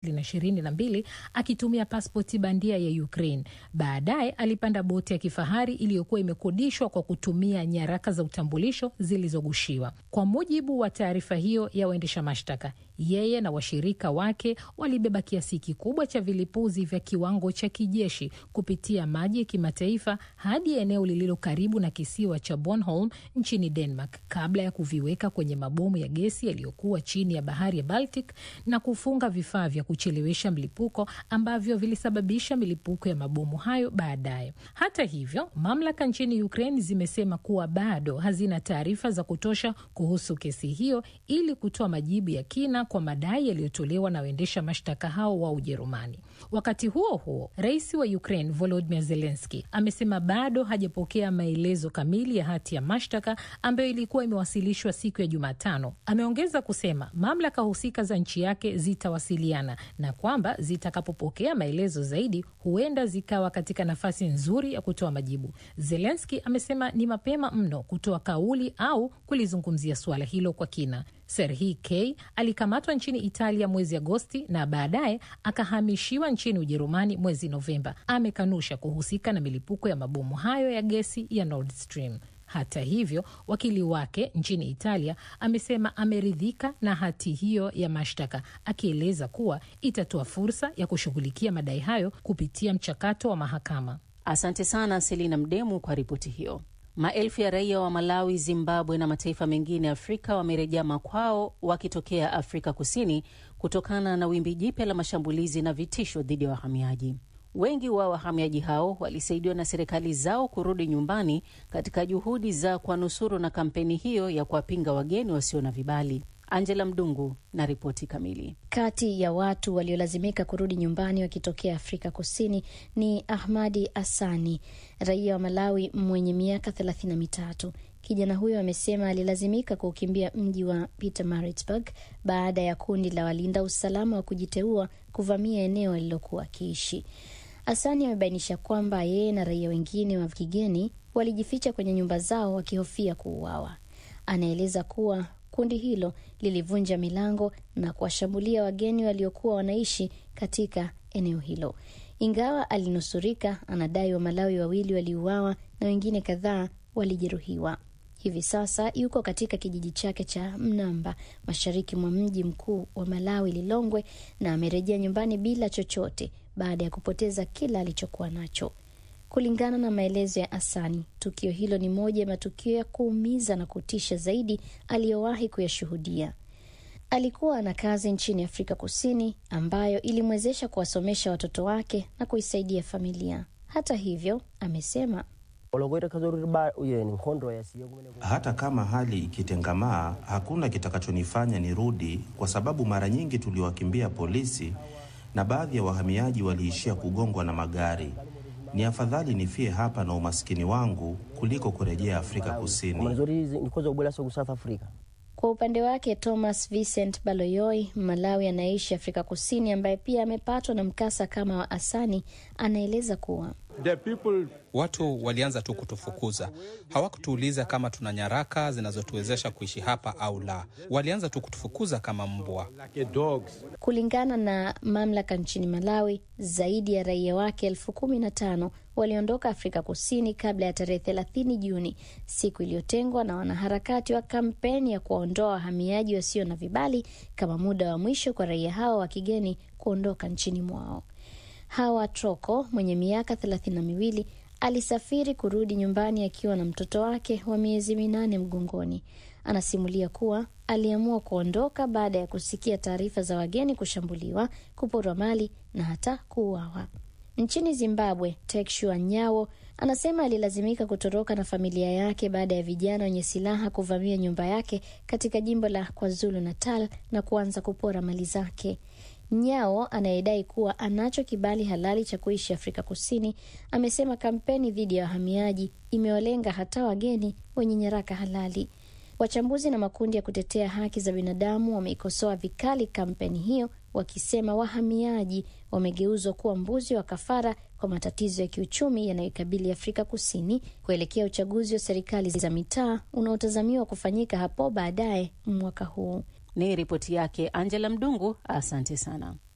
2022 akitumia pasipoti bandia ya Ukraine. Baadaye alipanda boti ya kifahari iliyokuwa imekodishwa kwa kutumia nyaraka za utambulisho zilizogushiwa. Kwa mujibu wa taarifa hiyo ya waendesha mashtaka, yeye na washirika wake walibeba kiasi kikubwa cha vilipuzi vya kiwango cha kijeshi kupitia maji ya kimataifa hadi eneo lililo karibu na kisiwa cha Bornholm nchini Denmark kabla ya kuviweka kwenye mabomu ya gesi yaliyokuwa chini ya bahari ya Baltic na kufunga vifaa vya kuchelewesha mlipuko ambavyo vilisababisha milipuko ya mabomu hayo baadaye. Hata hivyo, mamlaka nchini Ukraine zimesema kuwa bado hazina taarifa za kutosha kuhusu kesi hiyo ili kutoa majibu ya kina kwa madai yaliyotolewa na waendesha mashtaka hao wa Ujerumani. Wakati huo huo, Rais wa Ukraine Volodymyr Zelensky amesema bado hajapokea maelezo kamili ya hati ya mashtaka ambayo ilikuwa imewasilishwa siku ya Jumatano. Ameongeza kusema mamlaka husika za nchi yake zitawasiliana na kwamba zitakapopokea maelezo zaidi huenda zikawa katika nafasi nzuri ya kutoa majibu. Zelensky amesema ni mapema mno kutoa kauli au kulizungumzia suala hilo kwa kina. Serhii K alikamatwa nchini Italia mwezi Agosti na baadaye akahamishiwa nchini Ujerumani mwezi Novemba. Amekanusha kuhusika na milipuko ya mabomu hayo ya gesi ya Nord Stream. Hata hivyo, wakili wake nchini Italia amesema ameridhika na hati hiyo ya mashtaka, akieleza kuwa itatoa fursa ya kushughulikia madai hayo kupitia mchakato wa mahakama. Asante sana Selina Mdemu kwa ripoti hiyo. Maelfu ya raia wa Malawi, Zimbabwe na mataifa mengine Afrika wamerejea makwao wakitokea Afrika Kusini kutokana na wimbi jipya la mashambulizi na vitisho dhidi ya wahamiaji. Wengi wa wahamiaji hao walisaidiwa na serikali zao kurudi nyumbani katika juhudi za kuwanusuru na kampeni hiyo ya kuwapinga wageni wasio na vibali. Angela Mdungu na ripoti kamili. Kati ya watu waliolazimika kurudi nyumbani wakitokea Afrika Kusini ni Ahmadi Asani, raia wa Malawi mwenye miaka 33. Kijana huyo amesema alilazimika kukimbia mji wa Pietermaritzburg baada ya kundi la walinda usalama wa kujiteua kuvamia eneo alilokuwa akiishi. Asani amebainisha kwamba yeye na raia wengine wa kigeni walijificha kwenye nyumba zao wakihofia kuuawa. Anaeleza kuwa kundi hilo lilivunja milango na kuwashambulia wageni waliokuwa wanaishi katika eneo hilo. Ingawa alinusurika, anadai wa Malawi wawili waliuawa na wengine kadhaa walijeruhiwa. Hivi sasa yuko katika kijiji chake cha Mnamba, mashariki mwa mji mkuu wa Malawi Lilongwe, na amerejea nyumbani bila chochote baada ya kupoteza kila alichokuwa nacho. Kulingana na maelezo ya Asani, tukio hilo ni moja ya matukio ya kuumiza na kutisha zaidi aliyowahi kuyashuhudia. Alikuwa na kazi nchini Afrika Kusini ambayo ilimwezesha kuwasomesha watoto wake na kuisaidia familia. Hata hivyo, amesema hata kama hali ikitengamaa, hakuna kitakachonifanya nirudi, kwa sababu mara nyingi tuliwakimbia polisi na baadhi ya wahamiaji waliishia kugongwa na magari. Ni afadhali nifie hapa na umaskini wangu kuliko kurejea Afrika Kusini. Kwa upande wake, Thomas Vincent Baloyoi, Malawi anaishi Afrika Kusini, ambaye pia amepatwa na mkasa kama wa Asani, anaeleza kuwa watu walianza tu kutufukuza. Hawakutuuliza kama tuna nyaraka zinazotuwezesha kuishi hapa au la. Walianza tu kutufukuza kama mbwa. Kulingana na mamlaka nchini Malawi, zaidi ya raia wake 15,000 waliondoka Afrika Kusini kabla ya tarehe 30 Juni, siku iliyotengwa na wanaharakati wa kampeni ya kuondoa wahamiaji wasio na vibali kama muda wa mwisho kwa raia hao wa kigeni kuondoka nchini mwao. Hawa Troko mwenye miaka 32 alisafiri kurudi nyumbani akiwa na mtoto wake wa miezi 8 mgongoni. Anasimulia kuwa aliamua kuondoka baada ya kusikia taarifa za wageni kushambuliwa, kuporwa mali na hata kuuawa. Nchini Zimbabwe, Tekshua Nyawo anasema alilazimika kutoroka na familia yake baada ya vijana wenye silaha kuvamia nyumba yake katika jimbo la KwaZulu Natal na kuanza kupora mali zake. Nyao anayedai kuwa anacho kibali halali cha kuishi Afrika Kusini amesema kampeni dhidi ya wahamiaji imewalenga hata wageni wenye nyaraka halali. Wachambuzi na makundi ya kutetea haki za binadamu wameikosoa vikali kampeni hiyo, wakisema wahamiaji wamegeuzwa kuwa mbuzi wa kafara kwa matatizo ya kiuchumi yanayokabili Afrika Kusini kuelekea uchaguzi wa serikali za mitaa unaotazamiwa kufanyika hapo baadaye mwaka huu. Ni ripoti yake Angela Mdungu, asante sana.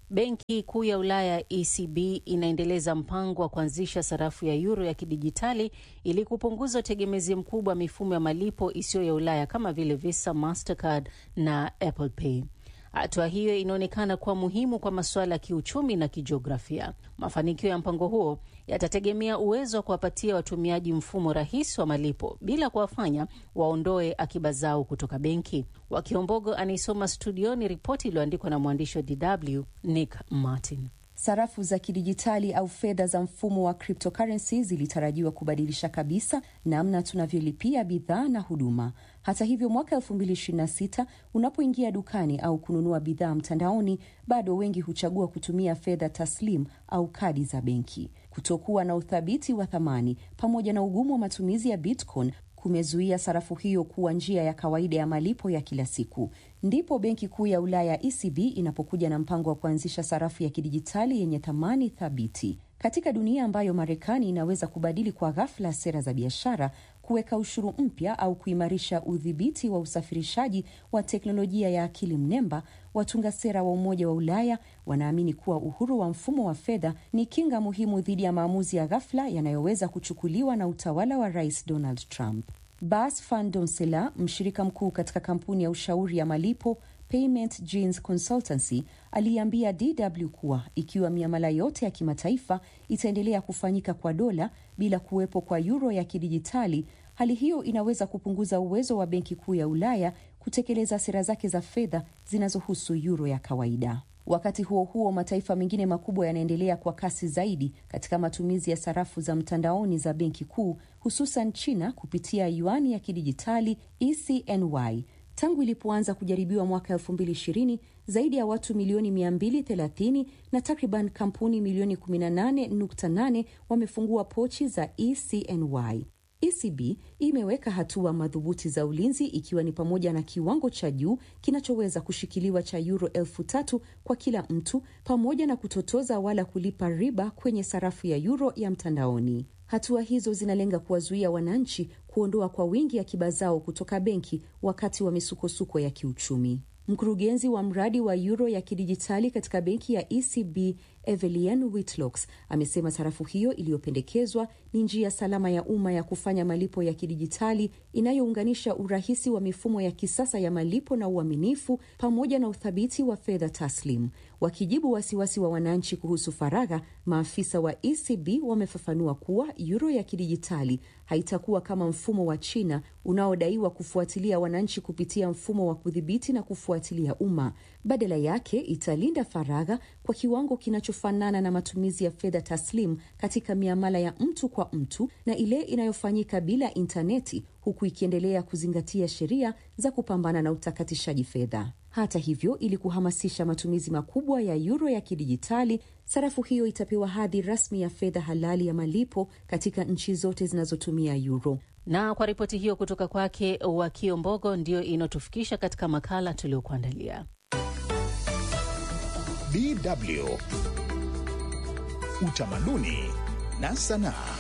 Benki Kuu ya Ulaya ECB inaendeleza mpango wa kuanzisha sarafu ya euro ya kidijitali ili kupunguza utegemezi mkubwa wa mifumo ya malipo isiyo ya Ulaya kama vile Visa, Mastercard na Apple Pay. Hatua hiyo inaonekana kuwa muhimu kwa masuala ya kiuchumi na kijiografia. Mafanikio ya mpango huo yatategemea uwezo wa kuwapatia watumiaji mfumo rahisi wa malipo bila kuwafanya waondoe akiba zao kutoka benki. Wakiombogo anaisoma studioni ripoti iliyoandikwa na mwandishi wa DW Nick Martin. Sarafu za kidijitali au fedha za mfumo wa cryptocurrency zilitarajiwa kubadilisha kabisa namna tunavyolipia bidhaa na huduma. Hata hivyo, mwaka 2026 unapoingia dukani au kununua bidhaa mtandaoni, bado wengi huchagua kutumia fedha taslim au kadi za benki. Kutokuwa na uthabiti wa thamani pamoja na ugumu wa matumizi ya Bitcoin kumezuia sarafu hiyo kuwa njia ya kawaida ya malipo ya kila siku. Ndipo Benki Kuu ya Ulaya ECB inapokuja na mpango wa kuanzisha sarafu ya kidijitali yenye thamani thabiti. Katika dunia ambayo Marekani inaweza kubadili kwa ghafla sera za biashara, kuweka ushuru mpya au kuimarisha udhibiti wa usafirishaji wa teknolojia ya akili mnemba, watunga sera wa Umoja wa Ulaya wanaamini kuwa uhuru wa mfumo wa fedha ni kinga muhimu dhidi ya maamuzi ya ghafla yanayoweza kuchukuliwa na utawala wa Rais Donald Trump. Bas van Donsela, mshirika mkuu katika kampuni ya ushauri ya malipo Payment Genes Consultancy, aliambia DW kuwa ikiwa miamala yote ya kimataifa itaendelea kufanyika kwa dola bila kuwepo kwa euro ya kidijitali, hali hiyo inaweza kupunguza uwezo wa Benki Kuu ya Ulaya kutekeleza sera zake za fedha zinazohusu euro ya kawaida. Wakati huo huo, mataifa mengine makubwa yanaendelea kwa kasi zaidi katika matumizi ya sarafu za mtandaoni za Benki Kuu, hususan China kupitia yuani ya kidijitali ECNY. Tangu ilipoanza kujaribiwa mwaka 2020, zaidi ya watu milioni 230 na takriban kampuni milioni 18.8 wamefungua pochi za ECNY. ECB imeweka hatua madhubuti za ulinzi, ikiwa ni pamoja na kiwango cha juu kinachoweza kushikiliwa cha euro 3,000 kwa kila mtu, pamoja na kutotoza wala kulipa riba kwenye sarafu ya euro ya mtandaoni. Hatua hizo zinalenga kuwazuia wananchi kuondoa kwa wingi akiba zao kutoka benki wakati wa misukosuko ya kiuchumi. Mkurugenzi wa mradi wa euro ya kidijitali katika benki ya ECB, Evelyn Whitlock, amesema sarafu hiyo iliyopendekezwa ni njia salama ya umma ya kufanya malipo ya kidijitali inayounganisha urahisi wa mifumo ya kisasa ya malipo na uaminifu pamoja na uthabiti wa fedha taslim. Wakijibu wasiwasi wa wananchi kuhusu faragha, maafisa wa ECB wamefafanua kuwa euro ya kidijitali haitakuwa kama mfumo wa China unaodaiwa kufuatilia wananchi kupitia mfumo wa kudhibiti na kufuatilia umma. Badala yake italinda faragha kwa kiwango kinachofanana na matumizi ya fedha taslim katika miamala ya mtu kwa mtu na ile inayofanyika bila intaneti, huku ikiendelea kuzingatia sheria za kupambana na utakatishaji fedha. Hata hivyo, ili kuhamasisha matumizi makubwa ya euro ya kidijitali, sarafu hiyo itapewa hadhi rasmi ya fedha halali ya malipo katika nchi zote zinazotumia euro. Na kwa ripoti hiyo kutoka kwake Wakiombogo, ndio inotufikisha katika makala tuliokuandalia. DW Utamaduni na Sanaa.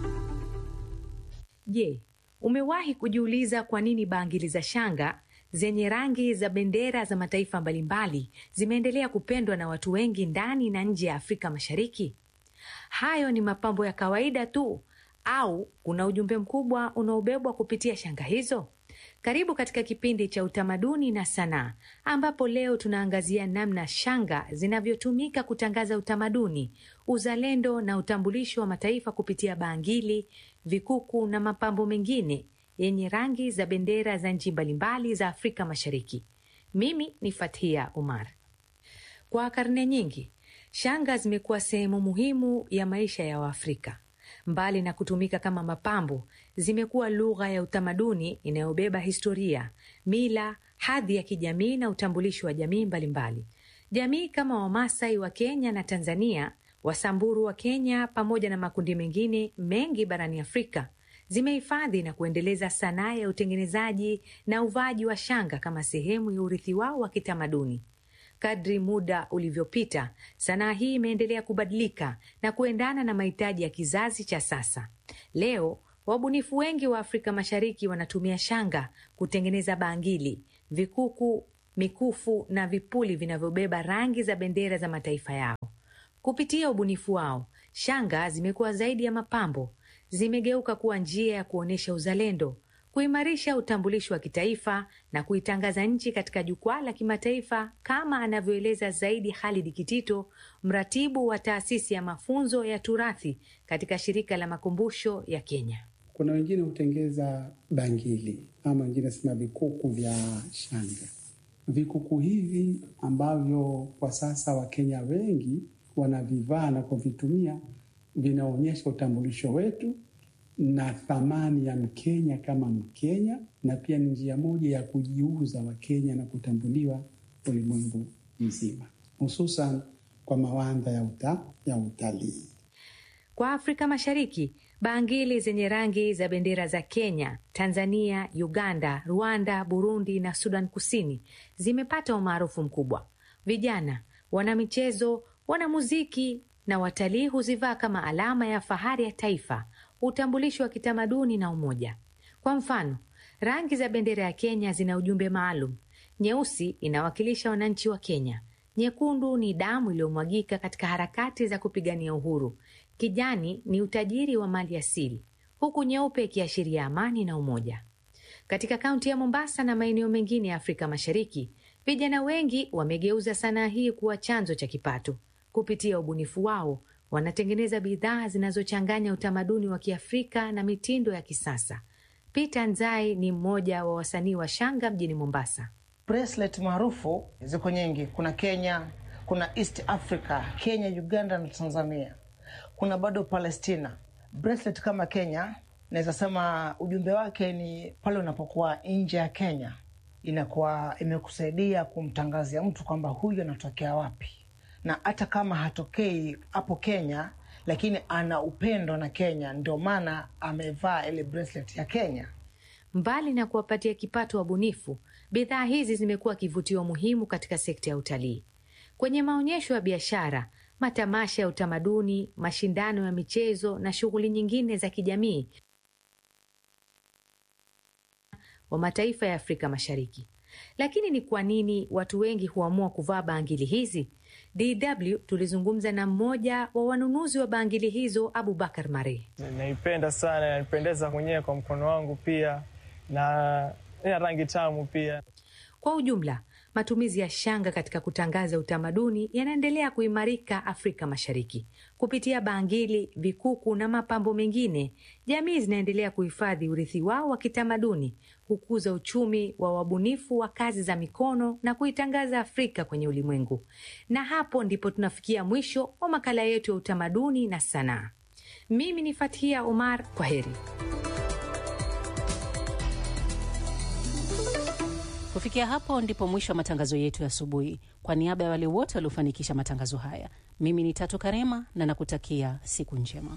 Je, umewahi kujiuliza kwa nini bangili za shanga zenye rangi za bendera za mataifa mbalimbali zimeendelea kupendwa na watu wengi ndani na nje ya Afrika Mashariki? Hayo ni mapambo ya kawaida tu au kuna ujumbe mkubwa unaobebwa kupitia shanga hizo? Karibu katika kipindi cha Utamaduni na Sanaa, ambapo leo tunaangazia namna shanga zinavyotumika kutangaza utamaduni, uzalendo na utambulisho wa mataifa kupitia bangili, vikuku na mapambo mengine yenye rangi za bendera za nchi mbalimbali za Afrika Mashariki. Mimi ni Fathia Umar. Kwa karne nyingi, shanga zimekuwa sehemu muhimu ya maisha ya Waafrika. Mbali na kutumika kama mapambo, zimekuwa lugha ya utamaduni inayobeba historia, mila, hadhi ya kijamii na utambulisho wa jamii mbalimbali. Jamii kama Wamasai wa Kenya na Tanzania, Wasamburu wa Kenya pamoja na makundi mengine mengi barani Afrika zimehifadhi na kuendeleza sanaa ya utengenezaji na uvaji wa shanga kama sehemu ya urithi wao wa kitamaduni. Kadri muda ulivyopita, sanaa hii imeendelea kubadilika na kuendana na mahitaji ya kizazi cha sasa. Leo, wabunifu wengi wa Afrika Mashariki wanatumia shanga kutengeneza bangili, vikuku, mikufu na vipuli vinavyobeba rangi za bendera za mataifa yao. Kupitia ubunifu wao, shanga zimekuwa zaidi ya mapambo, zimegeuka kuwa njia ya kuonyesha uzalendo, kuimarisha utambulisho wa kitaifa na kuitangaza nchi katika jukwaa la kimataifa, kama anavyoeleza zaidi Khalid Kitito, mratibu wa taasisi ya mafunzo ya turathi katika shirika la makumbusho ya Kenya. Kuna wengine hutengeza bangili ama wengine sema vikuku vya shanga. Vikuku hivi ambavyo kwa sasa Wakenya wengi wanavivaa na kuvitumia vinaonyesha utambulisho wetu na thamani ya Mkenya kama Mkenya, na pia ni njia moja ya kujiuza Wakenya na kutambuliwa ulimwengu mzima, hususan kwa mawanda ya utalii. Kwa Afrika Mashariki, bangili zenye rangi za bendera za Kenya, Tanzania, Uganda, Rwanda, Burundi na Sudan Kusini zimepata umaarufu mkubwa. Vijana, wanamichezo, wanamuziki na watalii huzivaa kama alama ya fahari ya taifa, utambulisho wa kitamaduni na umoja. Kwa mfano, rangi za bendera ya Kenya zina ujumbe maalum. Nyeusi inawakilisha wananchi wa Kenya, nyekundu ni damu iliyomwagika katika harakati za kupigania uhuru, kijani ni utajiri wa mali asili, huku nyeupe ikiashiria amani na umoja. Katika kaunti ya Mombasa na maeneo mengine ya Afrika Mashariki, vijana wengi wamegeuza sanaa hii kuwa chanzo cha kipato. Kupitia ubunifu wao, wanatengeneza bidhaa zinazochanganya utamaduni wa Kiafrika na mitindo ya kisasa. Peter Nzai ni mmoja wa wasanii wa shanga mjini Mombasa. Bracelet maarufu ziko nyingi. Kuna Kenya, kuna East Africa, Kenya, Uganda na Tanzania. Kuna bado Palestina. Bracelet kama Kenya, naweza sema ujumbe wake ni pale unapokuwa nje ya Kenya, inakuwa imekusaidia kumtangazia mtu kwamba huyu anatokea wapi. Na hata kama hatokei hapo Kenya, lakini ana upendo na Kenya, ndio maana amevaa ile bracelet ya Kenya. Mbali na kuwapatia kipato wabunifu, bidhaa hizi zimekuwa kivutio muhimu katika sekta ya utalii. Kwenye maonyesho ya biashara, matamasha ya utamaduni, mashindano ya michezo na shughuli nyingine za kijamii wa mataifa ya Afrika Mashariki. Lakini ni kwa nini watu wengi huamua kuvaa bangili hizi? DW tulizungumza na mmoja wa wanunuzi wa bangili hizo, Abubakar Mare. Naipenda sana, inanipendeza mwenyewe kwa mkono wangu pia, na ina rangi tamu pia. Kwa ujumla, matumizi ya shanga katika kutangaza utamaduni yanaendelea kuimarika Afrika Mashariki. Kupitia bangili, vikuku na mapambo mengine, jamii zinaendelea kuhifadhi urithi wao wa kitamaduni, kukuza uchumi wa wabunifu wa kazi za mikono na kuitangaza Afrika kwenye ulimwengu. Na hapo ndipo tunafikia mwisho wa makala yetu ya utamaduni na sanaa. Mimi ni Fathia Omar, kwaheri. Kufikia hapo ndipo mwisho wa matangazo yetu ya asubuhi. Kwa niaba ya wale wote waliofanikisha matangazo haya, mimi ni Tatu Karema na nakutakia siku njema.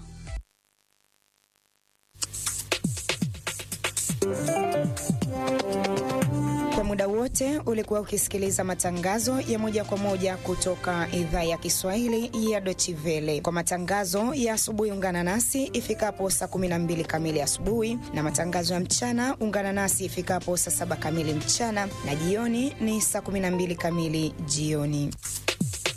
Kwa muda wote ulikuwa ukisikiliza matangazo ya moja kwa moja kutoka idhaa ya Kiswahili ya Deutsche Welle. Kwa matangazo ya asubuhi ungana nasi ifikapo saa 12 kamili asubuhi, na matangazo ya mchana ungana nasi ifikapo saa 7 kamili mchana, na jioni ni saa 12 kamili jioni.